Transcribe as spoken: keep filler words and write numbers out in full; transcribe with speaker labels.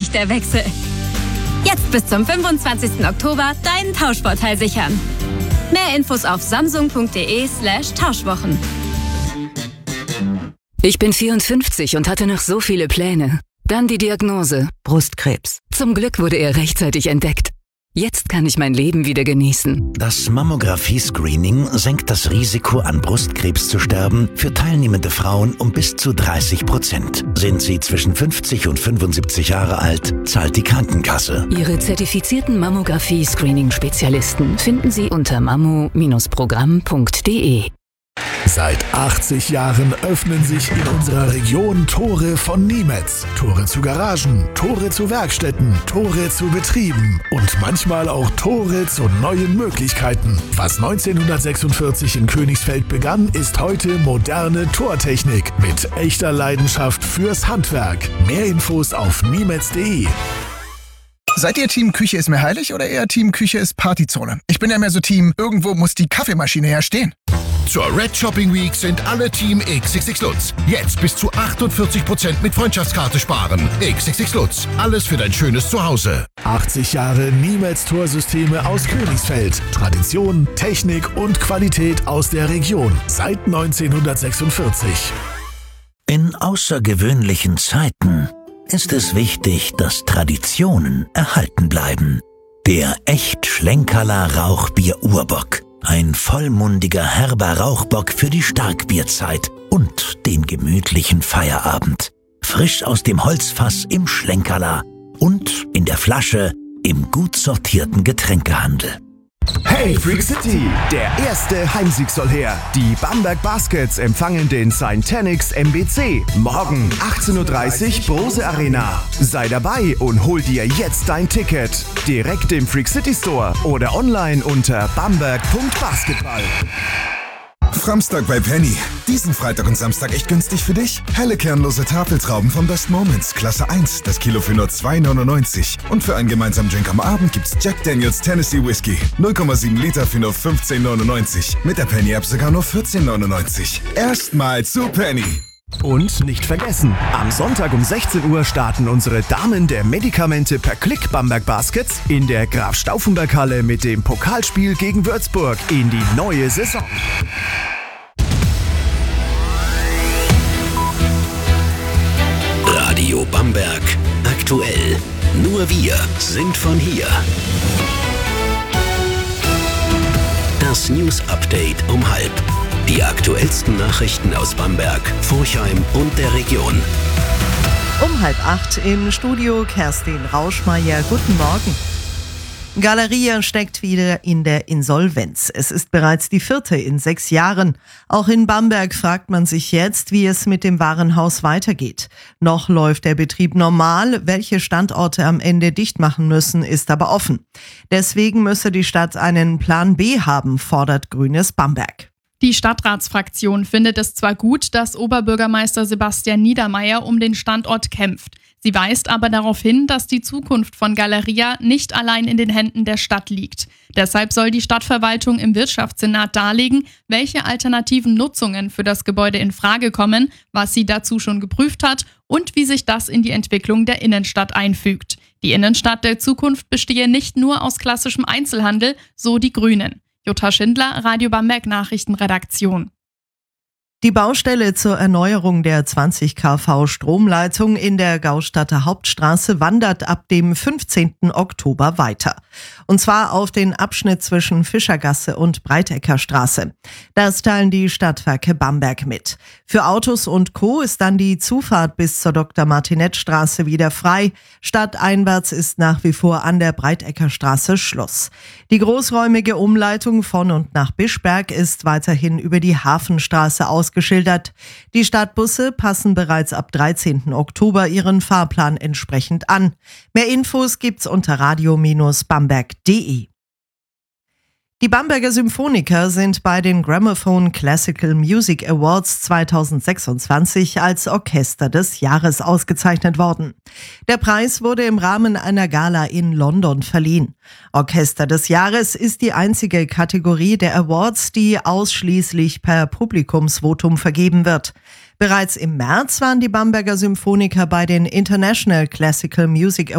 Speaker 1: nicht der Wechsel. Jetzt bis zum fünfundzwanzigsten Oktober deinen Tauschvorteil sichern. Mehr Infos auf samsung.de slash Tauschwochen.
Speaker 2: Ich bin vierundfünfzig und hatte noch so viele Pläne. Dann die Diagnose: Brustkrebs. Zum Glück wurde er rechtzeitig entdeckt. Jetzt kann ich mein Leben wieder genießen.
Speaker 3: Das Mammographie-Screening senkt das Risiko, an Brustkrebs zu sterben, für teilnehmende Frauen um bis zu dreißig Prozent. Sind sie zwischen fünfzig und fünfundsiebzig Jahre alt, zahlt die Krankenkasse.
Speaker 2: Ihre zertifizierten Mammographie-Screening-Spezialisten finden Sie unter mammo Bindestrich programm punkt de.
Speaker 4: Seit achtzig Jahren öffnen sich in unserer Region Tore von Niemetz. Tore zu Garagen, Tore zu Werkstätten, Tore zu Betrieben und manchmal auch Tore zu neuen Möglichkeiten. Was neunzehnhundertsechsundvierzig in Königsfeld begann, ist heute moderne Tortechnik mit echter Leidenschaft fürs Handwerk. Mehr Infos auf niemetz punkt de.
Speaker 5: Seid ihr Team Küche ist mir heilig oder eher Team Küche ist Partyzone? Ich bin ja mehr so Team, irgendwo muss die Kaffeemaschine herstehen.
Speaker 6: Zur Red Shopping Week sind alle Team X X X Lutz. Jetzt bis zu achtundvierzig Prozent mit Freundschaftskarte sparen. X X X Lutz. Alles für dein schönes Zuhause.
Speaker 4: achtzig Jahre Niemetz Torsysteme aus Königsfeld. Tradition, Technik und Qualität aus der Region. Seit neunzehnhundertsechsundvierzig.
Speaker 3: In außergewöhnlichen Zeiten ist es wichtig, dass Traditionen erhalten bleiben. Der Echt-Schlenkerler Rauchbier Urbock. Ein vollmundiger, herber Rauchbock für die Starkbierzeit und den gemütlichen Feierabend. Frisch aus dem Holzfass im Schlenkerler und in der Flasche im gut sortierten Getränkehandel.
Speaker 7: Hey Freak City! Der erste Heimsieg soll her. Die Bamberg Baskets empfangen den Saint-Tenix M B C. Morgen achtzehn Uhr dreißig Brose Arena. Sei dabei und hol dir jetzt dein Ticket. Direkt im Freak City Store oder online unter bamberg punkt basketball.
Speaker 8: Framstag bei Penny. Diesen Freitag und Samstag echt günstig für dich? Helle kernlose Tafeltrauben von Best Moments, Klasse eins, das Kilo für nur zwei neunundneunzig. Und für einen gemeinsamen Drink am Abend gibt's Jack Daniels Tennessee Whiskey. null Komma sieben Liter für nur fünfzehn neunundneunzig. Mit der Penny-App sogar nur vierzehn neunundneunzig. Erstmal zu Penny.
Speaker 7: Und nicht vergessen, am Sonntag um sechzehn Uhr starten unsere Damen der Medikamente per Klick Bamberg Baskets in der Graf Stauffenberg Halle mit dem Pokalspiel gegen Würzburg in die neue Saison.
Speaker 9: Radio Bamberg aktuell. Nur wir sind von hier. Das News Update um halb. Die aktuellsten Nachrichten aus Bamberg, Forchheim und der Region.
Speaker 10: Um halb acht im Studio Kerstin Rauschmeier. Guten Morgen. Galeria steckt wieder in der Insolvenz. Es ist bereits die vierte in sechs Jahren. Auch in Bamberg fragt man sich jetzt, wie es mit dem Warenhaus weitergeht. Noch läuft der Betrieb normal. Welche Standorte am Ende dicht machen müssen, ist aber offen. Deswegen müsse die Stadt einen Plan B haben, fordert Grünes Bamberg.
Speaker 11: Die Stadtratsfraktion findet es zwar gut, dass Oberbürgermeister Sebastian Niedermeyer um den Standort kämpft. Sie weist aber darauf hin, dass die Zukunft von Galeria nicht allein in den Händen der Stadt liegt. Deshalb soll die Stadtverwaltung im Wirtschaftssenat darlegen, welche alternativen Nutzungen für das Gebäude in Frage kommen, was sie dazu schon geprüft hat und wie sich das in die Entwicklung der Innenstadt einfügt. Die Innenstadt der Zukunft bestehe nicht nur aus klassischem Einzelhandel, so die Grünen. Jutta Schindler, Radio Bamberg Nachrichtenredaktion.
Speaker 10: Die Baustelle zur Erneuerung der zwanzig Kilovolt Stromleitung in der Gaustadter Hauptstraße wandert ab dem fünfzehnten Oktober weiter. Und zwar auf den Abschnitt zwischen Fischergasse und Breiteckerstraße. Das teilen die Stadtwerke Bamberg mit. Für Autos und Co. ist dann die Zufahrt bis zur Doktor Martinet Straße wieder frei. Stadteinwärts ist nach wie vor an der Breiteckerstraße Schluss. Die großräumige Umleitung von und nach Bischberg ist weiterhin über die Hafenstraße aus geschildert. Die Stadtbusse passen bereits ab dreizehnten Oktober ihren Fahrplan entsprechend an. Mehr Infos gibt's unter radio Bindestrich bamberg punkt de. Die Bamberger Symphoniker sind bei den Gramophone Classical Music Awards zweitausendsechsundzwanzig als Orchester des Jahres ausgezeichnet worden. Der Preis wurde im Rahmen einer Gala in London verliehen. Orchester des Jahres ist die einzige Kategorie der Awards, die ausschließlich per Publikumsvotum vergeben wird. Bereits im März waren die Bamberger Symphoniker bei den International Classical Music